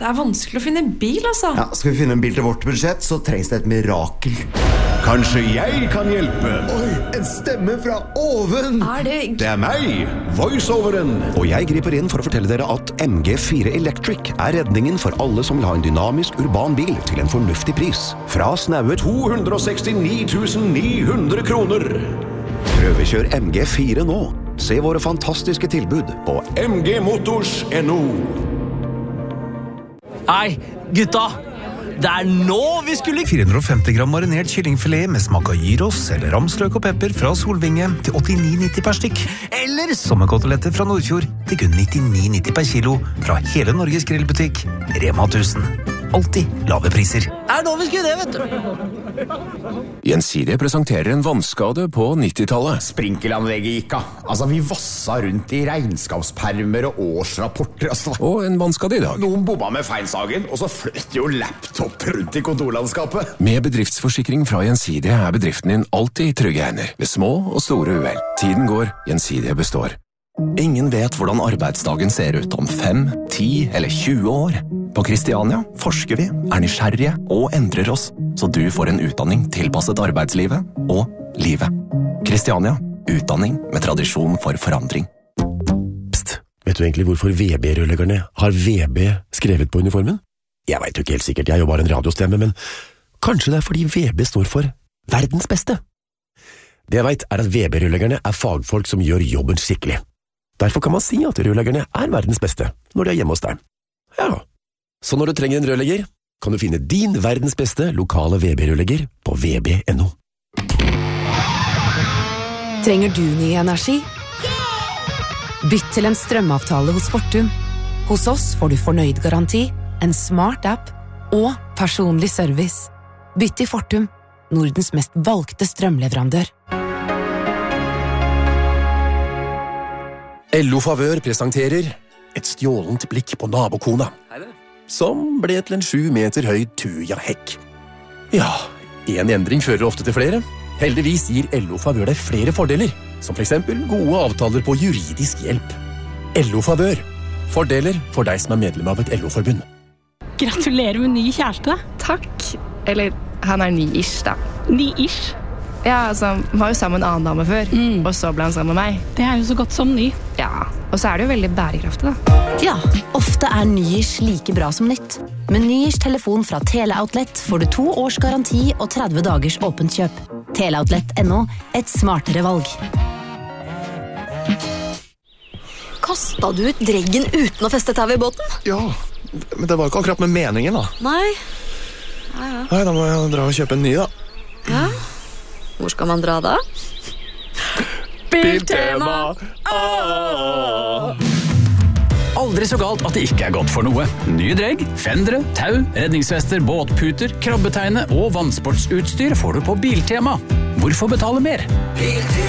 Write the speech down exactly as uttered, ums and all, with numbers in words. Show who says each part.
Speaker 1: Det er vanskelig å finne en bil, altså.
Speaker 2: Ja, skal vi finne en bil til vårt budsjett, så trengs det et mirakel.
Speaker 3: Kanskje jeg kan hjelpe?
Speaker 2: Oi, en stemme fra oven!
Speaker 1: Er det...
Speaker 3: Det er meg, voiceoveren. Og jeg griper inn for å fortelle dere at M G fire Electric er redningen for alle som vil ha en dynamisk urban bil til en fornuftig pris. Fra snaue to hundre sekstini tusen ni hundre kroner. Prøvekjør M G fire nå. Se våre fantastiske tilbud på m g motors punktum n o.
Speaker 4: Hei, gutta! Det er nå vi skulle...
Speaker 5: fire hundre femti gram marinert kyllingfilet med smak av gyros eller ramsløk og pepper fra Solvinge til åttini nitti per stykk. Eller sommerkoteletter fra Nordfjord til kun nittini nitti per kilo fra hele Norges grillbutikk Rema tusen. Alltid lave priser.
Speaker 4: Det er nå vi skulle det, vet du!
Speaker 6: Gjensidige presenterer en vannskade på nittitallet.
Speaker 7: Sprinkelanlegget gikk av. Altså, vi vassa rundt i regnskapspermer og årsrapporter. Altså.
Speaker 6: Og en vannskade i dag.
Speaker 7: Noen bomba med feinsagen, og så fløt jo laptop rundt i kontorlandskapet.
Speaker 6: Med bedriftsforsikring fra Gjensidige er bedriften din alltid i trygge hender, ved små og store uhell. Tiden går, Gjensidige består. Ingen vet hvordan arbeidsdagen ser ut om fem, ti eller tjue år. På Kristiania forsker vi, er nysgjerrige og endrer oss, så du får en utdanning tilpasset arbeidslivet og livet. Kristiania, utdanning med tradisjon for forandring.
Speaker 8: Psst, vet du egentlig hvorfor V B-rørleggerne har V B skrevet på uniformen? Jeg vet jo ikke helt sikkert, jeg er jo bare en radiostemme, men kanskje det er fordi V B står for verdens beste. Det jeg vet er at V B-rørleggerne er fagfolk som gjør jobben skikkelig. Derfor kan man si at rørleggerne er verdens beste når de er hjemme hos deg. Ja, så når du trenger en rørlegger, kan du finne din verdens beste lokale V B-rørlegger på v b punktum n o.
Speaker 9: Trenger du ny energi? Bytt til en strømavtale hos Fortum. Hos oss får du fornøyd garanti, en smart app og personlig service. Bytt til Fortum, Nordens mest valgte strømleverandør.
Speaker 8: L O Favør presenterer et stjålent blikk på nabokona, som ble til en sju meter høy tuja-hekk. Ja, en endring fører ofte til flere. Heldigvis gir L O Favør deg flere fordeler, som for eksempel gode avtaler på juridisk hjelp. L O Favør. Fordeler for deg som er medlem av et L O-forbund.
Speaker 10: Gratulerer med ny kjæreste.
Speaker 11: Takk. Eller, han er ny-ish, da.
Speaker 10: Ny-ish?
Speaker 11: Ja, altså, han var jo sammen med en annen dame før, mm. og så ble han sammen med meg.
Speaker 10: Det er jo så godt som ny.
Speaker 11: Ja, og så er det jo veldig bærekraftig, da.
Speaker 12: Ja, ofte er ny-ish like bra som nytt. Med ny-ish telefon fra Teleoutlet får du to års garanti og tretti dagers åpent kjøp. Teleoutlet punktum n o, et smartere valg.
Speaker 13: Kastet du ut dreggen uten å feste tau i båten?
Speaker 14: Ja, men det var jo ikke akkurat med meningen, da.
Speaker 13: Nei. Ja, ja.
Speaker 14: Nei, da må jeg dra og kjøpe en ny, da.
Speaker 13: Ja. Hvor skal man dra da?
Speaker 4: Biltema! Ah! Aldri så galt at det ikke er godt for noe. Nye dregg, fendere, tau, redningsvester, båtputer, krabbeteine og vannsportsutstyr får du på Biltema. Hvorfor betale mer? Biltema!